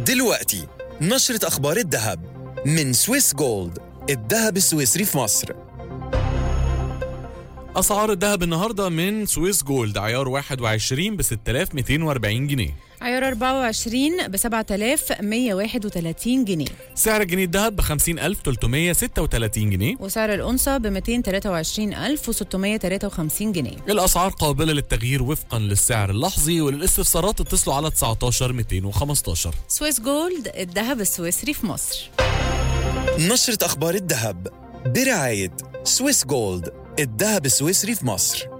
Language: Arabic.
دلوقتي نشرة أخبار الذهب من سويس جولد، الذهب السويسري في مصر. أسعار الذهب النهاردة من سويس جولد: عيار 21 ب 6240 جنيه، عيار 24 ب 7131 جنيه، سعر الجنيه الذهب ب 50336 جنيه، وسعر الأنصة ب 223653 جنيه. الأسعار قابلة للتغيير وفقا للسعر اللحظي، وللاستفسارات اتصلوا على 19 215. سويس جولد، الذهب السويسري في مصر. نشرة أخبار الذهب برعاية سويس جولد، الذهب السويسري في مصر.